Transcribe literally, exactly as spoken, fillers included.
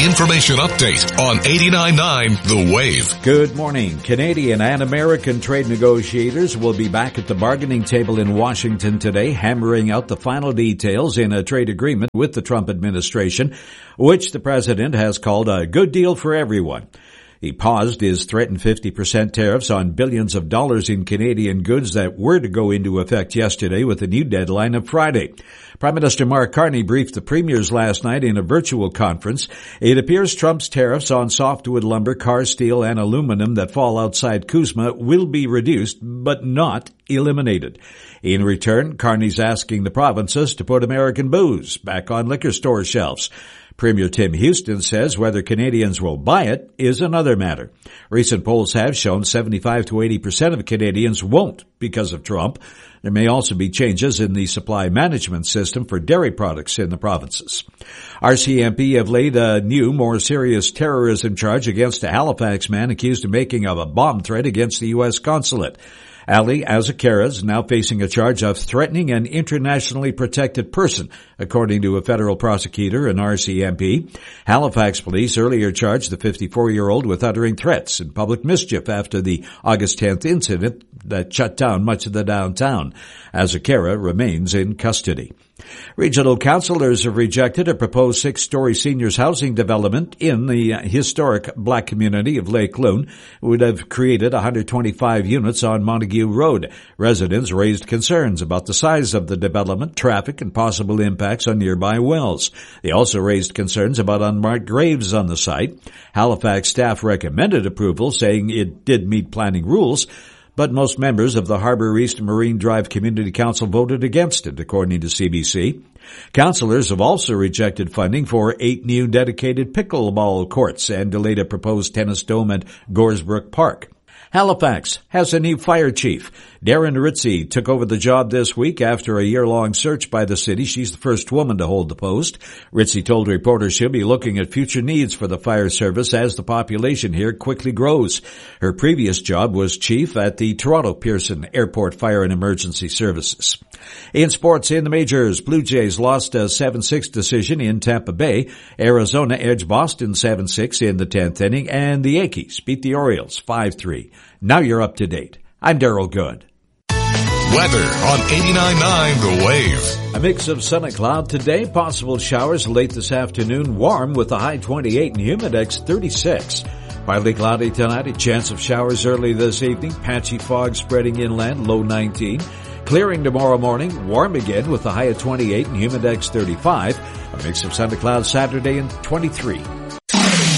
information update on eighty-nine point nine The Wave. Good morning. Canadian and American trade negotiators will be back at the bargaining table in Washington today, hammering out the final details in a trade agreement with the Trump administration, which the president has called a good deal for everyone. He paused his threatened fifty percent tariffs on billions of dollars in Canadian goods that were to go into effect yesterday with a new deadline of Friday. Prime Minister Mark Carney briefed the premiers last night in a virtual conference. It appears Trump's tariffs on softwood lumber, car steel, and aluminum that fall outside CUSMA will be reduced, but not eliminated. In return, Carney's asking the provinces to put American booze back on liquor store shelves. Premier Tim Houston says whether Canadians will buy it is another matter. Recent polls have shown seventy-five to eighty percent of Canadians won't because of Trump. There may also be changes in the supply management system for dairy products in the provinces. R C M P have laid a new, more serious terrorism charge against a Halifax man accused of making of a bomb threat against the U S consulate. Ali Azaquera is now facing a charge of threatening an internationally protected person, according to a federal prosecutor and R C M P. Halifax police earlier charged the fifty-four-year-old with uttering threats and public mischief after the August tenth incident that shut down much of the downtown. Azaquera remains in custody. Regional councillors have rejected a proposed six-story seniors housing development in the historic black community of Lake Loon. It would have created one hundred twenty-five units on Montague Road. Residents raised concerns about the size of the development, traffic, and possible impacts on nearby wells. They also raised concerns about unmarked graves on the site. Halifax staff recommended approval, saying it did meet planning rules, but most members of the Harbour East Marine Drive Community Council voted against it, according to C B C. Councillors have also rejected funding for eight new dedicated pickleball courts and delayed a proposed tennis dome at Goresbrook Park. Halifax has a new fire chief. Darren Ritzie took over the job this week after a year-long search by the city. She's the first woman to hold the post. Ritzie told reporters she'll be looking at future needs for the fire service as the population here quickly grows. Her previous job was chief at the Toronto Pearson Airport Fire and Emergency Services. In sports, in the majors, Blue Jays lost a seven six decision in Tampa Bay. Arizona edged Boston seven six in the tenth inning, and the Yankees beat the Orioles five three. Now you're up to date. I'm Daryl Good. Weather on eighty-nine point nine The Wave. A mix of sun and cloud today. Possible showers late this afternoon. Warm with a high twenty-eight and humidex thirty-six. Partly cloudy tonight. A chance of showers early this evening. Patchy fog spreading inland. Low nineteen. Clearing tomorrow morning. Warm again with a high of twenty-eight and humidex thirty-five. A mix of sun and cloud Saturday and twenty-three.